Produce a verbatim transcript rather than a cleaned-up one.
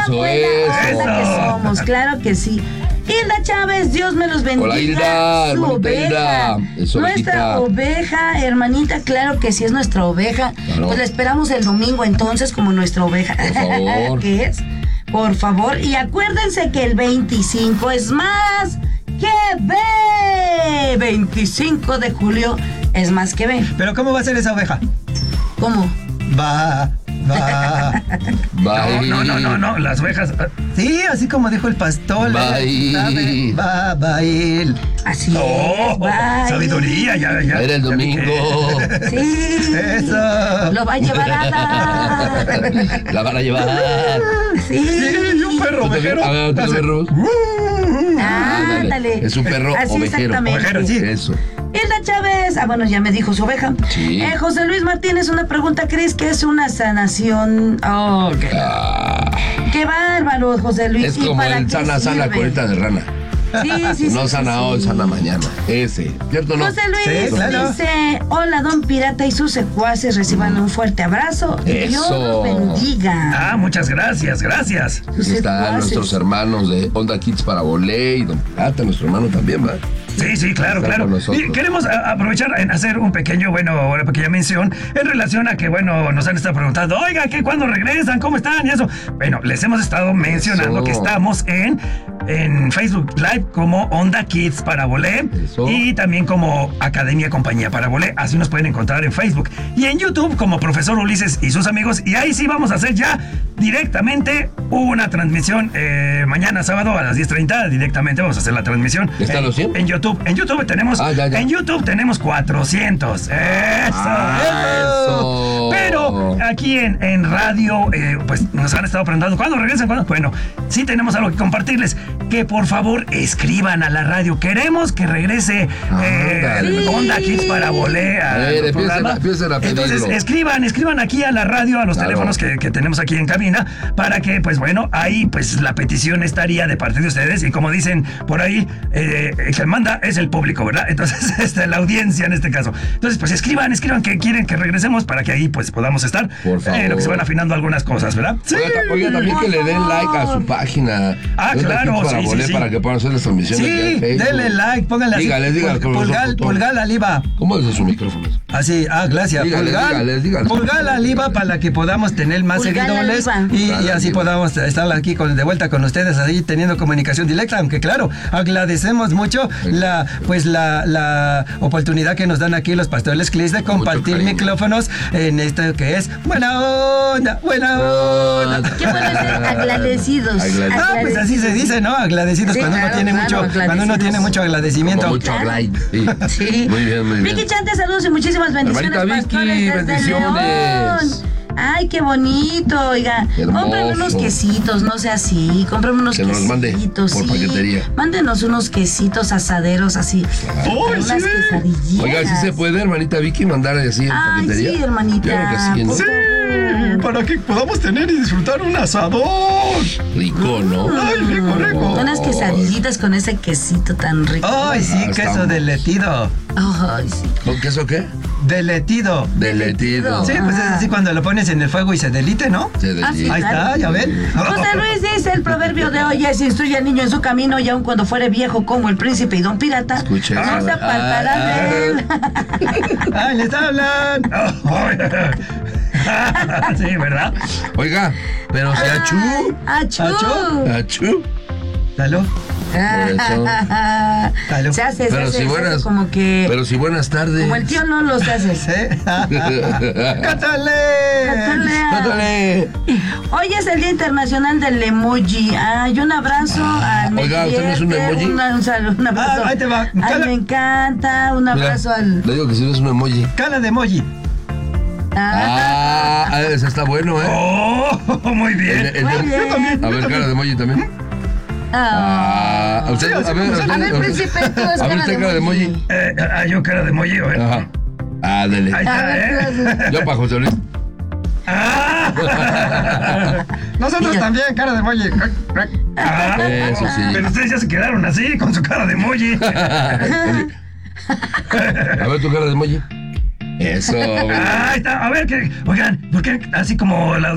Eso, buena eso. onda que somos, claro que sí. Hilda Chávez, Dios me los bendiga. Hola, Hilda, su hermanita oveja. Hilda. Eso, Nuestra ovejita. oveja, hermanita, claro que sí es nuestra oveja. Claro. Pues la esperamos el domingo entonces como nuestra oveja. Por favor. ¿Qué es? Por favor. Y acuérdense que el veinticinco es más que B. veinticinco de julio es más que B. ¿Pero cómo va a ser esa oveja? ¿Cómo? Va, va. Bye. No, no, no, no, no, las ovejas. ah, Sí, así como dijo el pastor. Va a ir. ¿sabe? Va, va a ir. Así Oh, es. bye. sabiduría, ya, ya. Era el ya vi que- domingo. Sí. Eso. Lo va a llevar a dar. La van a llevar. Sí. Sí, un perro ovejero. A ver, otros Hace- perros. Ándale. Es un perro Así ovejero. exactamente. Ovejero, sí. Eso. Hilda Chávez, ah bueno, ya me dijo su oveja. Sí. Eh, José Luis Martínez, una pregunta, ¿crees que es una sanación? Oh, qué, Ah, qué bárbaro, José Luis. es ¿Y como para el qué sana, sana, sirve? colita de rana. Sí, sí, sí. No sí, sana sí, hoy, sí. sana mañana. Ese. ¿Cierto o no? José Luis Sí, claro. dice, hola don Pirata y sus secuaces, reciban un fuerte abrazo. Dios Eso. los bendiga. Ah, muchas gracias, gracias. Sus Aquí están secuaces. nuestros hermanos de Onda Kids para Volé y Don Pirata, nuestro hermano también, ¿va? Sí, sí, claro, Está claro. con nosotros. Y queremos a- aprovechar en hacer un pequeño, bueno, una pequeña mención en relación a que, bueno, nos han estado preguntando, oiga, ¿qué cuándo regresan? ¿Cómo están? Y eso. Bueno, les hemos estado mencionando Eso. que estamos en, en Facebook Live como Onda Kids para Volé Eso. y también como Academia Compañía para Volé. Así nos pueden encontrar en Facebook. Y en YouTube como Profesor Ulises y sus amigos. Y ahí sí vamos a hacer ya directamente una transmisión eh, mañana sábado a las diez treinta. Directamente vamos a hacer la transmisión. ¿Ya están en, los cien? En YouTube. En YouTube tenemos. Ah, ya, ya. En YouTube tenemos cuatrocientos. Eso. Ah, eso. Pero aquí en, en radio, eh, pues nos han estado preguntando, ¿cuándo regresan? ¿Cuándo? Bueno, sí tenemos algo que compartirles. Que por favor escriban a la radio. Queremos que regrese eh, Ándale. Onda Kids para Volé. A al ver, empiecen programa. a- empiecen a pedirlo. Entonces, escriban, escriban aquí a la radio, a los Claro. teléfonos que, que tenemos aquí en cabina, para que, pues bueno, ahí pues la petición estaría de parte de ustedes. Y como dicen por ahí, eh, el que manda es el público, ¿verdad? Entonces, este, la audiencia en este caso. Entonces, pues escriban, escriban que quieren que regresemos para que ahí pues podamos estar. Por favor. Eh, lo que se van afinando algunas cosas, ¿verdad? Sí. Oiga, ta- oiga, también por que le den favor. like a su página. Ah, de Onda claro, Kids para sí, sí, Volé, sí. para que puedan hacer las transmisiones. Sí, de Facebook. denle like, pónganle así. Dígales, dígales, Pul- profesor Pulgar, Totón. pulgar aliva. ¿Cómo es su micrófono? Así, ah, gracias. Dígales, pulgar, dígales, dígales. pulgar aliva para que podamos tener más Pulgar seguidores aliva. y, Pulgar y así aliva. podamos estar aquí con, de vuelta con ustedes ahí teniendo comunicación directa, aunque claro, agradecemos mucho la pues la, la oportunidad que nos dan aquí los pastores Clis de compartir cariño. micrófonos en esto que es buena onda, buena onda. Qué bueno ser agradecidos. Agradecidos. Ah, pues así se dice, ¿no? Agradecidos Sí, cuando uno claro, tiene claro, mucho, cuando uno agradecidos. tiene mucho agradecimiento. Como mucho Claro. like. Sí. Sí. Muy bien, muy bien. Vicky Chante, saludos y muchísimas bendiciones. Hermanita Vicky, pastores, desde bendiciones. León. Ay, qué bonito, oiga. Hermoso. Cómprenme unos quesitos, no sea así. Cómprenme unos Que nos los mande quesitos. por sí. paquetería. Mándenos unos quesitos asaderos así. ¡Ay, unas sí! quesadillitas. Oiga, ¿sí se puede, hermanita Vicky, mandar así en Ay, paquetería? sí, hermanita. Claro que sí, ¿no? por Sí, favor. para que podamos tener y disfrutar un asador. Rico, ¿no? Ay, rico, rico. Unas quesadillitas con ese quesito tan rico. Ay, sí, Ah, queso estamos. derretido. Ay, sí. ¿Con queso qué? Derretido. Deletido. Sí, pues es así cuando lo pones en el fuego y se delite, ¿no? Se Ah, sí, delita. Ahí está, ya ven. José Luis dice, el proverbio de hoy es, instruye al niño en su camino y aun cuando fuere viejo como el príncipe y don pirata, Escuche no eso. se apartará Ah, de él. ¡Ay, les hablan! Sí, ¿verdad? Oiga, pero si achú. ¡Achú! Achú. Achú. ¿Salud? eso. Salud. Se hace, se Pero hace, si se hace buenas. como que... Pero si buenas tardes. Como el tío no los hace. ¿Sí? ¡Cátale! Ándale. Hoy es el Día Internacional del Emoji. Ay, un abrazo al Oiga, ¿usted no es un Mequierte, emoji? una- un, saludo, un abrazo. Ah, ahí te va. Ay, Cada- me encanta. Un Mira, abrazo al... le digo que si no es un emoji. Cara de emoji. Ah, Ah, ese está bueno, ¿eh? Oh, muy El- bien. el- muy el- bien. A ver, cara de emoji también. Ah. Ah, usted, a ver, a ver, A ver, príncipe, tú es a ver, cara usted de cara de emoji. emoji. Eh, ah, yo cara de emoji, a ver. Ajá. Ah, dele. Ahí A está, ver, ¿eh? tú haces- Yo para José Luis. Ah. Nosotros Y yo- también, cara de emoji. Ah. Eso sí. Pero ustedes ya se quedaron así, con su cara de emoji. A ver tu cara de emoji. Eso, güey. Ah, ahí está. A ver, que, oigan, ¿por qué así como la